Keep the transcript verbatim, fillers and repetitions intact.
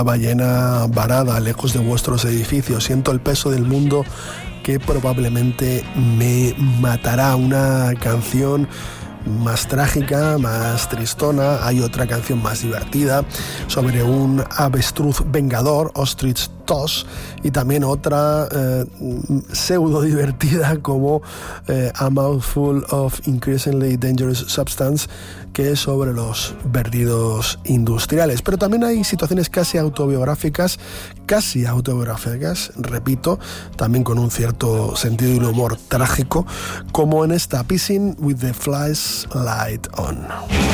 ballena varada lejos de vuestros edificios, siento el peso del mundo que probablemente me matará. Una canción más trágica, más tristona. Hay otra canción más divertida sobre un avestruz vengador, Ostrich Toss, y también otra eh, pseudo divertida como eh, A Mouthful of Increasingly Dangerous Substance, que es sobre los vertidos industriales. Pero también hay situaciones casi autobiográficas, casi autobiográficas, repito, también con un cierto sentido del humor trágico, como en esta Pissing with the Flies Light On.